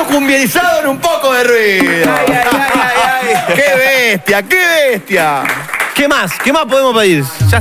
cumbializado en un poco de ruido. ¡Qué bestia, qué bestia! ¿Qué más? ¿Qué más podemos pedir? Ya